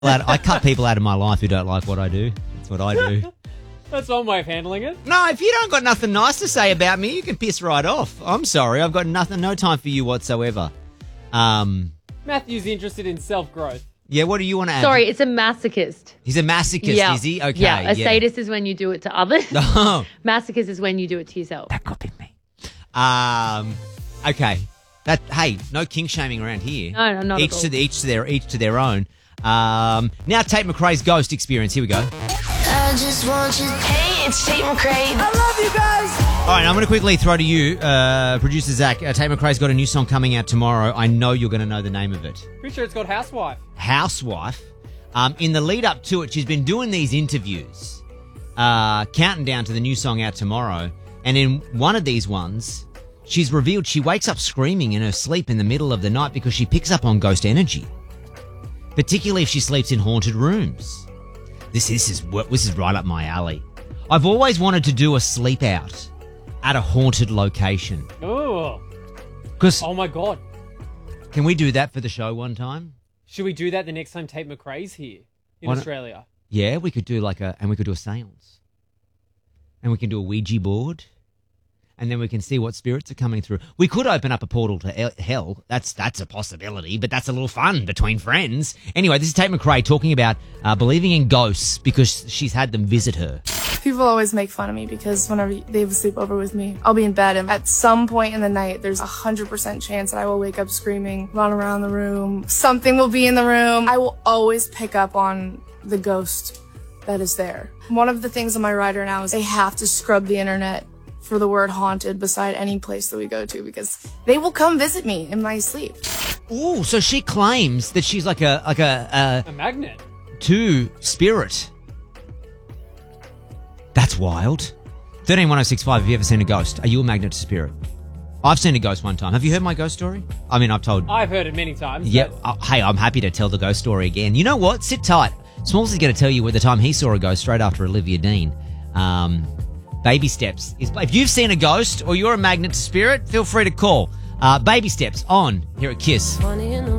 I cut people out of my life who don't like what I do. That's what I do. That's one way of handling it. No, if you don't got nothing nice to say about me, you can piss right off. I'm sorry, I've got no time for you whatsoever. Matthew's interested in self-growth. Yeah, what do you want to add? Sorry, it's a masochist. He's a masochist, is he? Okay. Yeah, a sadist is when you do it to others. Oh. Masochist is when you do it to yourself. That could be me. Okay. Hey, no king shaming around here. No, not at all. Each to their own. Now Tate McRae's ghost experience. Here we go. I just want you. Hey, it's Tate McRae. I love you guys. All right, I'm going to quickly throw to you, producer Zach. Tate McRae's got a new song coming out tomorrow. I know you're going to know the name of it. Pretty sure it's called Housewife. Housewife. In the lead up to it, she's been doing these interviews, counting down to the new song out tomorrow. And in one of these ones, she's revealed she wakes up screaming in her sleep in the middle of the night because she picks up on ghost energy, particularly if she sleeps in haunted rooms. This is right up my alley. I've always wanted to do a sleep out at a haunted location. Oh. 'Cause Oh, my God. can we do that for the show one time? Should we do that the next time Tate McRae's here in Why not? Australia? Yeah, we could do we could do a seance. And we can do a Ouija board. And then we can see what spirits are coming through. We could open up a portal to hell. That's a possibility, but that's a little fun between friends. Anyway, this is Tate McRae talking about believing in ghosts because she's had them visit her. People always make fun of me because whenever they have a sleepover with me, I'll be in bed and at some point in the night, there's 100% chance that I will wake up screaming, run around the room, something will be in the room. I will always pick up on the ghost that is there. One of the things on my rider now is they have to scrub the internet for the word haunted beside any place that we go to because they will come visit me in my sleep. Ooh, so she claims that she's like a magnet to spirit. That's wild. 131065, have you ever seen a ghost? Are you a magnet to spirit? I've seen a ghost one time. Have you heard my ghost story? I mean, I've heard it many times. Yeah. Hey, I'm happy to tell the ghost story again. You know what? Sit tight. Smalls is going to tell you the time he saw a ghost straight after Olivia Dean. Baby steps. If you've seen a ghost or you're a magnet to spirit, feel free to call. Baby steps on here at Kiss.